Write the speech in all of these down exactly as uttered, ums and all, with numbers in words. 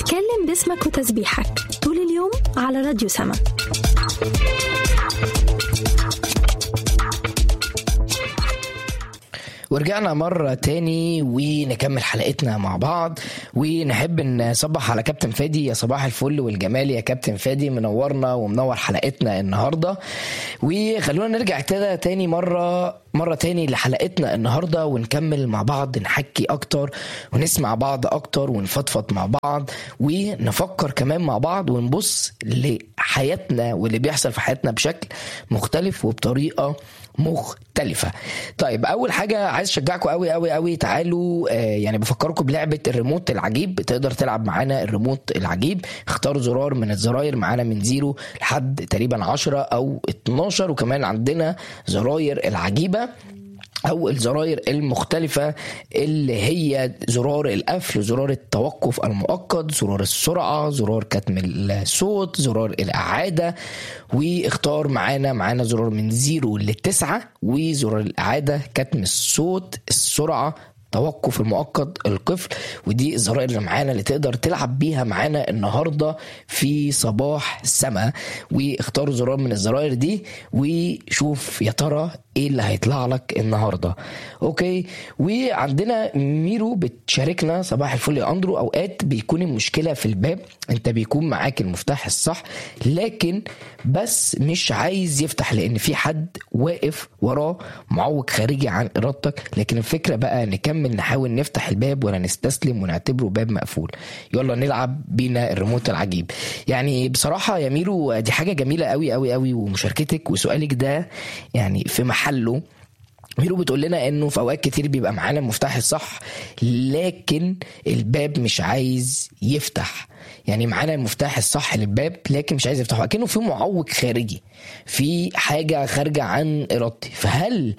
اتكلم باسمك وتسبيحك طول اليوم على راديو سما. ورجعنا مرة تاني ونكمل حلقتنا مع بعض، ونحب نصبح على كابتن فادي. يا صباح الفل والجمال يا كابتن فادي، منورنا ومنور حلقتنا النهاردة. وخلونا نرجع كده تاني مرة مرة تاني لحلقتنا النهاردة، ونكمل مع بعض، نحكي أكتر ونسمع بعض أكتر ونفضفض مع بعض ونفكر كمان مع بعض، ونبص لحياتنا واللي بيحصل في حياتنا بشكل مختلف وبطريقة مختلفة. طيب أول حاجة عايز أشجعكم قوي قوي قوي، تعالوا آه يعني بفكركم بلعبة الريموت العجيب. تقدر تلعب معانا الريموت العجيب، اختار زرار من الزراير معانا من زيرو لحد تقريبا عشرة أو اتناشر، وكمان عندنا زراير العجيبة أو الزراير المختلفة اللي هي زرار القفل، زرار التوقف المؤقت، زرار السرعة، زرار كتم الصوت، زرار الإعادة. واختار معانا معانا زرار من زيرو لتسعة، وزرار الإعادة، كتم الصوت، السرعة، توقف المؤقت، القفل. ودي الزرائر اللي معانا اللي تقدر تلعب بيها معانا النهاردة في صباح سما. واختار زرار من الزرائر دي وشوف يا ترى ايه اللي هيطلع لك النهاردة. اوكي، وعندنا ميرو بتشاركنا. صباح الفل يا اندرو. اوقات بيكون المشكلة في الباب، انت بيكون معاك المفتاح الصح لكن بس مش عايز يفتح لان في حد واقف وراه معوق خارجي عن ارادتك. لكن الفكرة بقى نكمل نحاول نفتح الباب ولا نستسلم ونعتبره باب مقفول؟ يلا نلعب بينا الريموت العجيب. يعني بصراحة يا ميرو دي حاجة جميلة قوي قوي قوي، ومشاركتك وسؤالك ده يعني في محله. ميرو بتقول لنا انه في اوقات كتير بيبقى معانا المفتاح الصح لكن الباب مش عايز يفتح. يعني معانا المفتاح الصح للباب لكن مش عايز يفتحه، كأنه في معوق خارجي، في حاجة خارجة عن ارادتي. فهل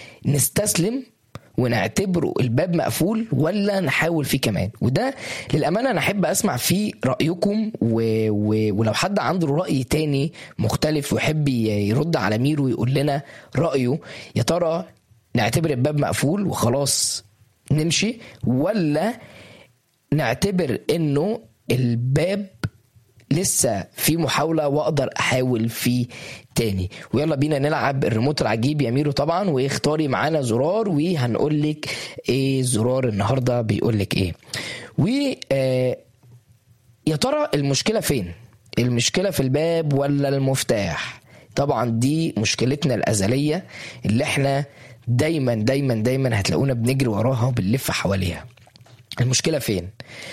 نستسلم ونعتبره الباب مقفول ولا نحاول فيه كمان؟ وده للأمانة أنا أحب أسمع فيه رأيكم، و... و... ولو حد عنده رأي تاني مختلف ويحب يرد على ميرو ويقول لنا رأيه، يا ترى نعتبر الباب مقفول وخلاص نمشي ولا نعتبر إنه الباب لسه في محاولة وأقدر أحاول فيه تاني؟ ويلا بينا نلعب الريموت العجيب يا ميرو طبعا، واختاري معانا زرار وهنقولك ايه الزرار النهاردة بيقولك ايه. و آه يا ترى المشكلة فين؟ المشكلة في الباب ولا المفتاح؟ طبعا دي مشكلتنا الأزلية اللي احنا دايما دايما دايما هتلاقونا بنجري وراها وبنلف حواليها. المشكلة فين؟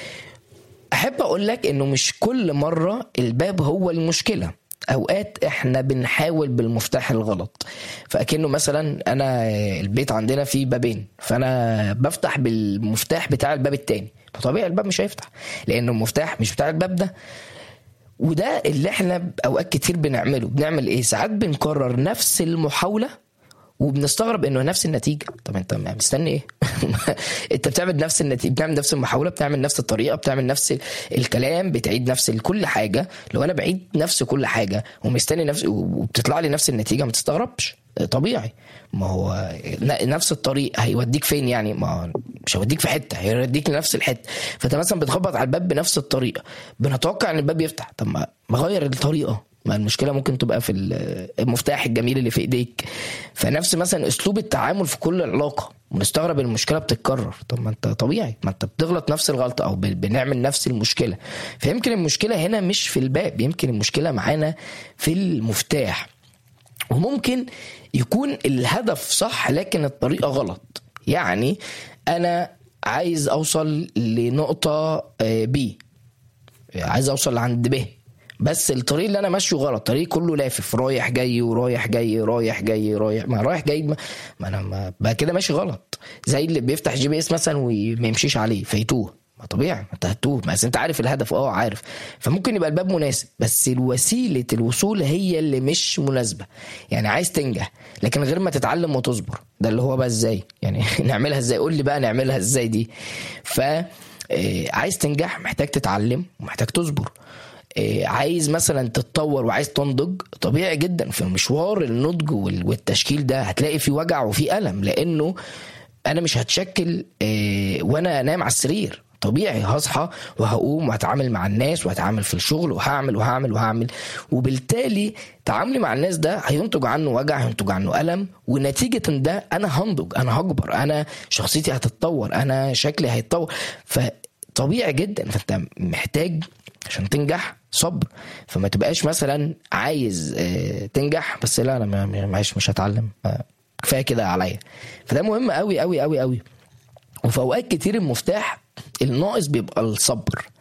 أحب أقولك إنه مش كل مرة الباب هو المشكلة. أوقات إحنا بنحاول بالمفتاح الغلط. فأكنه مثلا أنا البيت عندنا فيه بابين، فأنا بفتح بالمفتاح بتاع الباب التاني، فطبيعي الباب مش هيفتح لأنه المفتاح مش بتاع الباب ده. وده اللي إحنا أوقات كتير بنعمله. بنعمل إيه؟ ساعات بنكرر نفس المحاولة وبنستغرب انه نفس النتيجه. طب انت مستني ايه؟ انت بتعمل نفس النتيجه، بتعمل نفس المحاوله، بتعمل نفس الطريقه، بتعمل نفس الكلام، بتعيد نفس كل حاجه. لو انا بعيد نفس كل حاجه ومستني نفس وبتطلع لي نفس النتيجه ما تستغربش، طبيعي. ما هو نفس الطريق هيوديك فين يعني؟ ما مش هيوديك في حته، هيوديك لنفس الحته. فانت مثلا بتخبط على الباب بنفس الطريقه، بنتوقع ان الباب يفتح. طب ما غير الطريقه، ما المشكلة ممكن تبقى في المفتاح الجميل اللي في ايديك. فنفس مثلا اسلوب التعامل في كل علاقة، ونستغرب المشكلة بتتكرر. طب ما انت طبيعي، ما انت بتغلط نفس الغلطة او بنعمل نفس المشكلة. فيمكن المشكلة هنا مش في الباب، يمكن المشكلة معانا في المفتاح. وممكن يكون الهدف صح لكن الطريقة غلط. يعني انا عايز اوصل لنقطة بي، عايز اوصل عند ب، بس الطريق اللي انا ماشيه غلط، طريق كله لافف رايح جاي ورايح جاي رايح جاي رايح ما رايح جاي، ما, ما انا ما بقى كده ماشي غلط. زي اللي بيفتح جي بي اس مثلا وما يمشيش عليه فيتوه، ما طبيعي انت هتوه. بس انت عارف الهدف، اه عارف. فممكن يبقى الباب مناسب بس الوسيله الوصول هي اللي مش مناسبه. يعني عايز تنجح لكن غير ما تتعلم وتصبر. ده اللي هو بقى ازاي يعني نعملها ازاي؟ قول لي بقى نعملها ازاي دي. ف عايز تنجح محتاج تتعلم ومحتاج تصبر. عايز مثلا تتطور وعايز تنضج، طبيعي جدا في مشوار النضج والتشكيل ده هتلاقي في وجع وفي ألم، لأنه أنا مش هتشكل وانا نايم على السرير. طبيعي هصحى وهقوم وهتعامل مع الناس وهتعامل في الشغل وهعمل وهعمل وهعمل، وبالتالي تعاملي مع الناس ده هينتج عنه وجع، هينتج عنه ألم، ونتيجة ده أنا هنضج، أنا هكبر، أنا شخصيتي هتتطور، أنا شكلي هيتطور. فطبيعي جدا، فأنت محتاج عشان تنجح صبر. فما تبقاش مثلا عايز تنجح بس لا أنا معيش مش هتعلم، كفاية كده عليا. فده مهم قوي قوي قوي قوي. وفي أوقات كتير المفتاح الناقص بيبقى الصبر.